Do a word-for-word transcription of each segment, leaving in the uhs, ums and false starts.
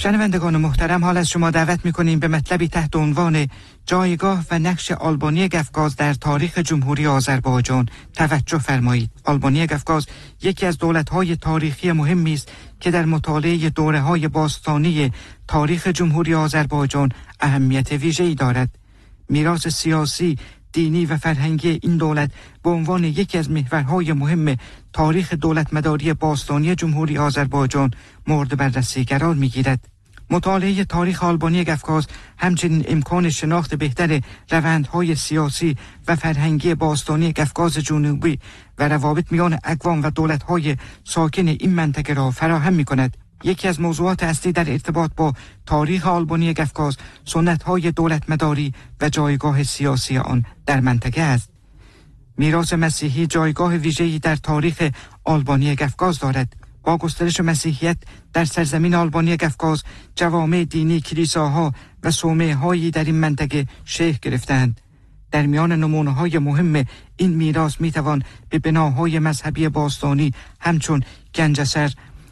شنوندگان محترم، حال از شما دعوت می‌کنیم به مطلبی تحت عنوان جایگاه و نقش آلبانی گفگاز در تاریخ جمهوری آذربایجان توجه فرمایید. آلبانی گفگاز یکی از دولت‌های تاریخی مهمی است که در مطالعه دوره‌های باستانی تاریخ جمهوری آذربایجان اهمیت ویژه‌ای دارد. میراث سیاسی، دینی و فرهنگی این دولت به عنوان یکی از محورهای مهم تاریخ دولتمداری باستانی جمهوری آذربایجان مورد بررسی قرار می‌گیرد. مطالعه تاریخ آلبانی گفگاز همچنین امکان شناخت بهتر روندهای سیاسی و فرهنگی باستانی گفگاز جنوبی و روابط میان اقوام و دولت‌های ساکن این منطقه را فراهم می‌کند. یکی از موضوعات اصلی در ارتباط با تاریخ آلبانی گفگاز سنت‌های دولتمداری و جایگاه سیاسی آن در منطقه است. میراث مسیحی جایگاه ویژه‌ای در تاریخ آلبانی گفگاز دارد. با گسترش مسیحیت در سرزمین آلبانی گفگاز، جوامع دینی، کلیساها و صومعه‌هایی در این منطقه شکل گرفتند. در میان نمونه‌های مهم این میراث میتوان به بناهای مذهبی باستانی همچون گنجسر،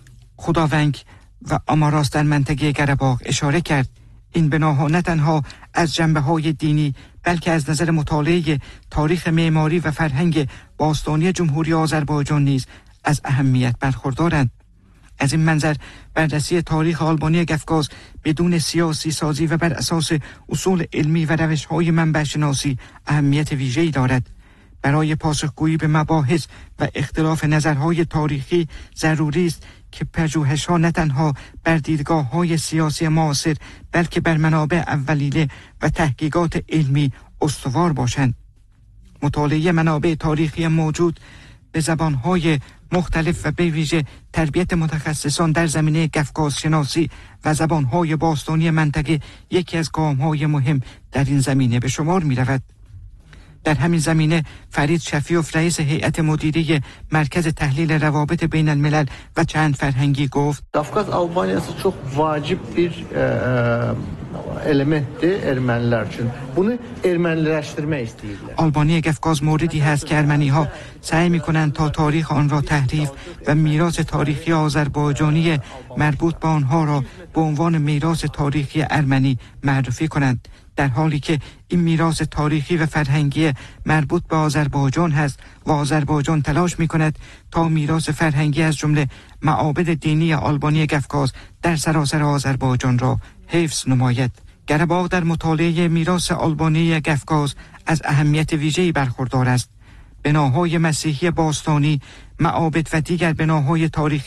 خداونگ و آماراس در منطقه قره‌باغ اشاره کرد. این بناها نه تنها از جنبه‌های دینی بلکه از نظر مطالعه تاریخ معماری و فرهنگ باستانی جمهوری آذربایجان نیز از اهمیت برخوردارند. از این منظر بررسی تاریخ آلبانی گفگاز بدون سیاسی سازی و بر اساس اصول علمی و روش‌های منبع‌شناسی اهمیت ویژه‌ای دارد. برای پاسخگویی به مباحث و اختلاف نظرهای تاریخی ضروری است که پژوهش‌ها نه تنها بر دیدگاه‌های سیاسی معاصر بلکه بر منابع اولیه و تحقیقات علمی استوار باشند. مطالعه منابع تاریخی موجود به زبان‌های مختلف و به ویژه تربیت متخصصان در زمینه گفگاز شناسی و زبان‌های باستانی منطقه یکی از گام‌های مهم در این زمینه به شمار می‌رود. در همین زمینه فرید شفیوف رئیس هیئت مدیره مرکز تحلیل روابط بین الملل و چند فرهنگی گفت: Qafqaz Albaniyası çox vacib bir elementdir ermənilər üçün. Bunu erməniləşdirmək istəyirlər. آلبانی گفگاز موردی هست که ارمنی‌ها سعی می‌کنند تا تاریخ آن را تحریف و میراث تاریخی آذربایجانی مربوط به آنها را به عنوان میراث تاریخی ارمنی معرفی کنند، در حالی که این میراث تاریخی و فرهنگی مربوط به آذربایجان هست و آذربایجان تلاش می‌کند تا میراث فرهنگی از جمله معابد دینی آلبانی گفگاز در سراسر آذربایجان را حفظ نماید. قره‌باغ در مطالعه میراث آلبانی گفگاز از اهمیت ویژه‌ای برخوردار است. بناهای مسیحی باستانی، معابد و دیگر بناهای تاریخی